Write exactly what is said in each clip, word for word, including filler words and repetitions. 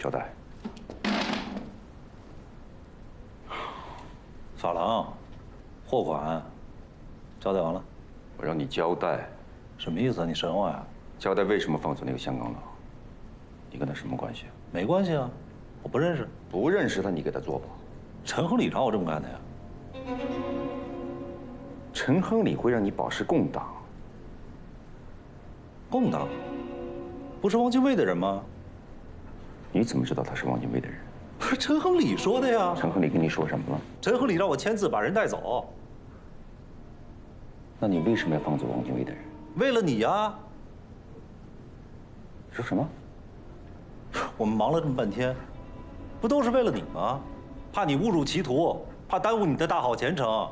交代。 法郎，货款，交代完了。 我让你交代， 什么意思啊？你审我呀？ 交代为什么放走那个香港佬？你跟他什么关系？ 没关系啊，我不认识。 不认识他，你给他做吧。 陈亨利让我这么干的呀。 陈亨利会让你保释共党。 共党？不是汪精卫的人吗？ 你怎么知道他是汪精卫的人？ 不是陈亨利说的呀。 陈亨利跟你说什么了？ 陈亨利让我签字把人带走。 那你为什么要放走汪精卫的人？ 为了你呀。 说什么？ 我们忙了这么半天，不都是为了你吗？怕你误入歧途，怕耽误你的大好前程。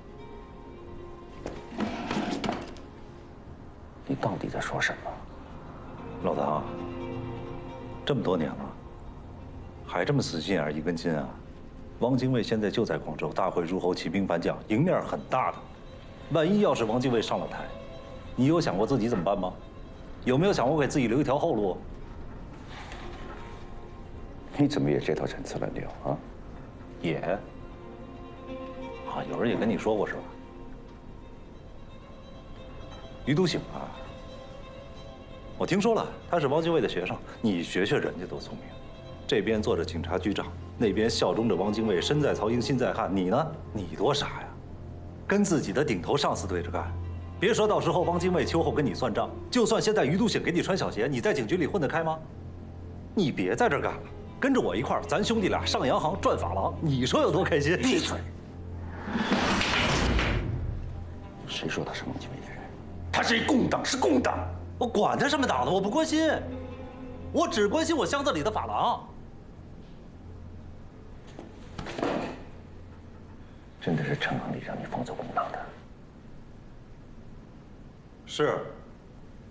你到底在说什么？ 老唐，这么多年了，还这么死心眼儿一根筋啊？汪精卫现在就在广州，大会诸侯，起兵反蒋，赢面很大的。万一要是汪精卫上了台，你有想过自己怎么办吗？有没有想过给自己留一条后路？ 你怎么也这套陈词滥调啊？ 也。啊，有人也跟你说过是吧？余笃行啊，我听说了，他是汪精卫的学生。你学学人家多聪明，这边做着警察局长，那边效忠着汪精卫，身在曹营心在汉。你呢？你多傻呀，跟自己的顶头上司对着干。别说到时候汪精卫秋后跟你算账，就算现在余笃行给你穿小鞋，你在警局里混得开吗？你别在这儿干了，跟着我一块儿，咱兄弟俩上洋行赚法郎，你说有多开心？ 闭嘴！谁说他是汪精卫的人？他是一共党，是共党。 我管他什么党的，我不关心，我只关心我箱子里的法郎。 真的是陈亨利让你放走共党的？ 是。